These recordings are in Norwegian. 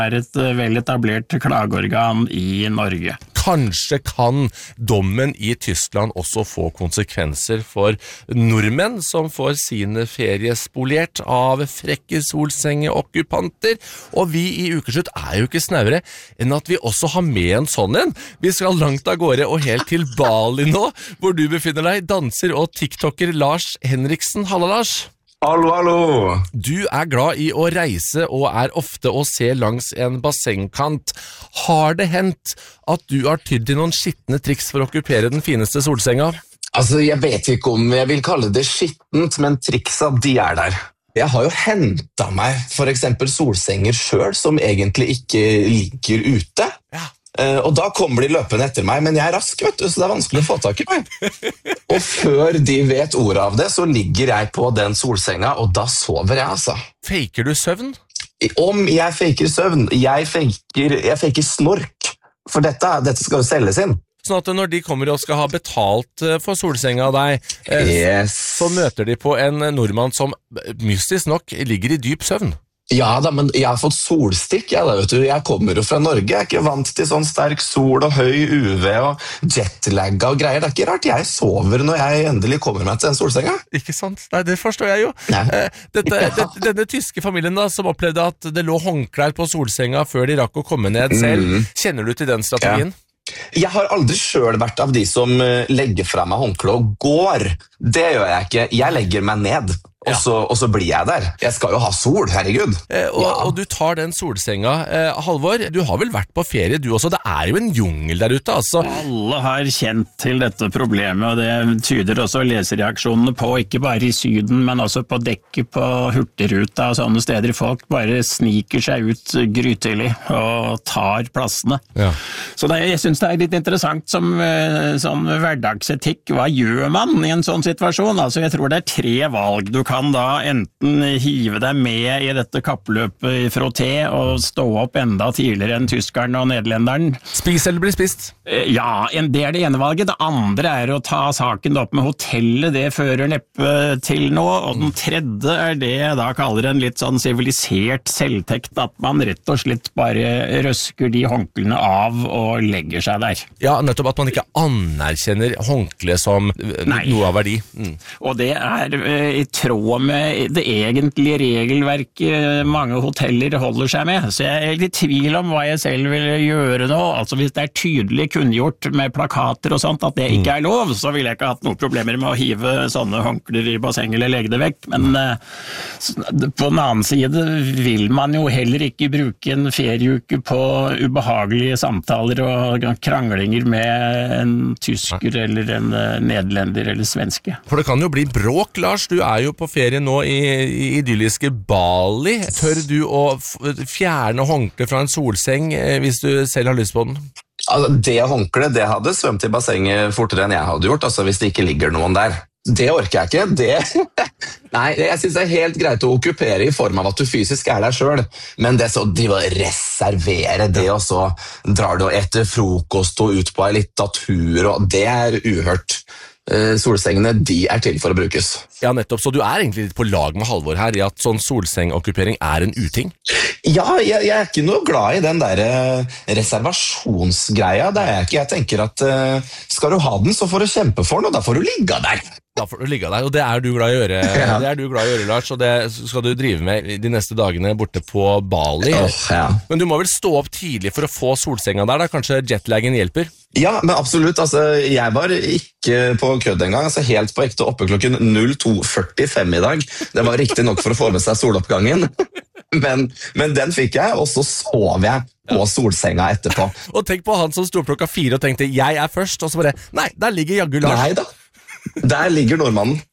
et vel etablert klageorgan i Norge. Kanskje kan dommen i Tyskland også få konsekvenser for nordmenn som får sine ferie spolert av frekke solsengeokkupanter. Og vi i Ukeslutt jo ikke snauere enn at vi også har med en sånn en. Vi skal langt av gårde og helt til Bali nå, hvor du befinner deg, danser og tiktoker Lars Henriksen. Halla, Lars. Hallo, hallo. Du glad i å reise og ofte å se langs en bassengkant. Har det hendt at du har tydd til noen skittende triks for å okkupere den fineste solsenga? Altså, jeg vet ikke om jeg vil kalle det skittent, men triksa, de der. Jeg har jo hentet meg for eksempel solsenger selv, som egentlig ikke ligger ute. Ja. Og da kommer de løpende etter meg, men jeg rask, vet du, så det vanskelig å få tak i meg. Og før de vet ordet av det, så ligger jeg på den solsenga, og da sover jeg, altså. Faker du søvn? Om jeg faker søvn, jeg faker snork, for dette skal jo selges inn. Sånn at når de kommer og skal ha betalt for solsenga av deg, så møter de på en nordmann som mystisk nok ligger i dyp søvn. Ja da, men jeg har fått solstikk, vet du. Jeg kommer jo fra Norge, jeg ikke vant til sånn sterk sol og høy UV og jetlagga og greier. Det ikke rart jeg sover når jeg endelig kommer meg til den solsenga. Ikke sant? Nei, det forstår jeg jo. Denne tyske familien da, som opplevde at det lå håndklær på solsenga før de rakk å komme ned selv, kjenner du til den strategien? Ja. Jeg har aldri selv vært av de som legger fra meg håndkle og går. Det gjør jeg ikke. Jeg legger meg ned. Og så blir jeg der. Jeg skal jo ha sol, herregud. Og du tar den solsenga. Halvor, du har vel vært på ferie du også? Det jo en jungel der ute, altså. Alle har kjent til dette problemet, og det tyder også lesereaksjonene på, ikke bare i Syden, men også på dekket på Hurtigruta og sånne steder. Folk bare sniker seg ut grytidlig og tar plassene. Ja. Så jeg synes det litt interessant som sånn hverdagsetikk. Hva gjør man i en sånn situasjon? Altså, jeg tror det 3 valg. Du kan da enten hive deg med i dette kappløpet i frotté og stå opp enda tidligere enn tyskeren og nederlenderen. Spis eller bli spist? Ja, det det ene valget. Det andre å ta saken opp med hotellet. Det fører neppe til noe. Og den tredje det jeg da kaller en litt sånn sivilisert selvtekt, at man rett og slett bare røsker de håndklene av og legger seg der. Ja, nettopp at man ikke anerkjenner håndkle som noe av verdi. Og det i tråd med det egentlige regelverket mange hoteller holder seg med. Så jeg litt i tvil om hva jeg selv vil gjøre nå. Altså hvis det tydelig kunngjort med plakater og sånt at det ikke lov, så vil jeg ikke ha hatt noen problemer med å hive sånne håndklær i basseng eller legge det vekk. Men på den annen side vil man jo heller ikke bruke en ferieuke på ubehagelige samtaler og kranglinger med en tysker eller en nederlender eller svenske. For det kan jo bli bråk, Lars. Du jo på ferie nå i idylliske Bali. Tør du å fjerne håndkle fra en solseng hvis du selv har lyst på den? Altså, det håndkle, det hadde svømt i bassenget fortere enn jeg hadde gjort, altså hvis det ikke ligger noen der. Det orker jeg ikke. Nei, jeg synes det helt greit å okkupere i form av at du fysisk der selv, men det så de å reservere det, og så drar du etter frokost og ut på en liten tur, og det uhørt. Solsengene, de til for å brukes. Ja, nettopp. Så du egentlig litt på lag med Halvor her i at sånn solsengokkupering en uting? Ja, jeg ikke noe glad i den der reservasjonsgreia. Det jeg ikke. Jeg tenker at skal du ha den, så får du kjempe for den, og da får du ligge der. Da får du ligge der, og det du glad i å gjøre. Ja. Det du glad i å gjøre, Lars, og det skal du drive med de neste dagene borte på Bali. Ja. Men du må vel stå opp tidlig for å få solsenga der, da? Kanskje jetlaggen hjelper? Ja, men absolutt. Altså, jeg var ikke på kødd en gang. Altså, helt på ekte oppe klokken 02:45 i dag. Det var riktig nok for å få med seg soloppgangen. Men den fikk jeg, og så sov jeg på solsenga etterpå. Og tenk på han som sto opp klokka 4 og tenkte, jeg først, og så bare, nei, der ligger jaggu Lars. Nei da, der ligger nordmannen.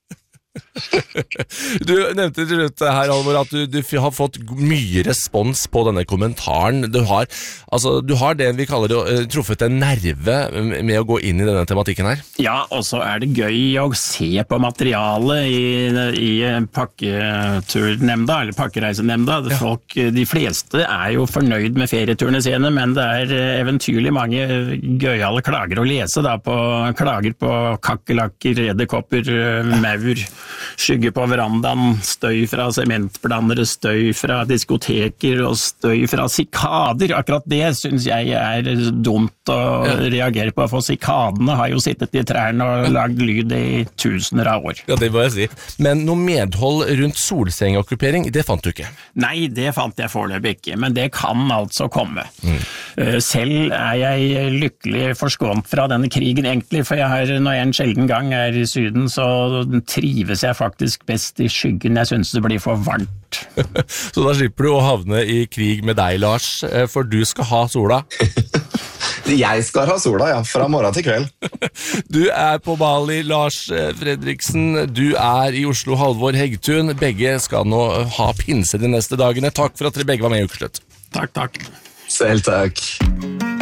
Du nevnte til slutt her, Halvor, at du har fått mye respons på denne kommentaren. Du har det vi kaller truffet en nerve med å gå inn i denne tematikken her. Ja, og så det gøy å se på materialet i pakketurnemnda, eller pakkereisenemnda. Folk, de fleste jo fornøyd med ferieturene sine, men det eventyrlig mange gøyale klager å lese da, klager på kakkelakker, edderkopper, maur, skygge på verandaen, støy fra sementblandere, støy fra diskoteker og støy fra sikader. Akkurat det synes jeg er dumt å reagere på, for sikadene har jo sittet i trærne og lagd lyd i tusener av år. Ja, det må jeg si. Men noe medhold rundt solsengokkupering, det fant du ikke? Nei, det fant jeg foreløpig ikke, men det kan altså komme. Selv er jeg lykkelig forskånt fra denne krigen egentlig, for når jeg en sjelden gang er i Syden, så trives jeg faktisk best i skyggen. Jeg synes det blir for varmt. Så da slipper du å havne i krig med deg, Lars, for du skal ha sola. Jeg skal ha sola, ja, fra morgen til kveld. Du er på Bali, Lars Fredriksen. Du er i Oslo, Halvor Heggtun. Begge skal nå ha pinse de neste dagene. Takk for at dere begge var med i Ukeslutt. Takk. Selv takk.